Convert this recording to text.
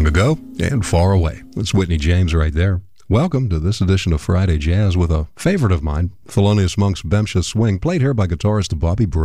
Long ago and far away. It's Whitney James right there. Welcome to this edition of Friday Jazz with a favorite of mine, Thelonious Monk's Bemsha Swing, played here by guitarist Bobby Bray.